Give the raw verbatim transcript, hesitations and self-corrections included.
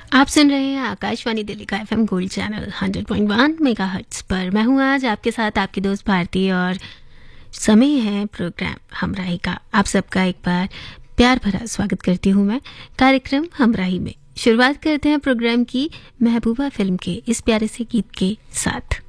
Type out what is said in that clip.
आप सुन रहे हैं आकाशवाणी दिल्ली का FM gold channel hundred point one megahertz पर। मैं हूं आज आपके साथ आपकी दोस्त भारती और समय है प्रोग्राम हमराही का। आप सबका एक बार प्यार भरा स्वागत करती हूं मैं कार्यक्रम हमराही में। शुरुआत करते हैं प्रोग्राम की महबूबा फिल्म के इस प्यारे से गीत के साथ।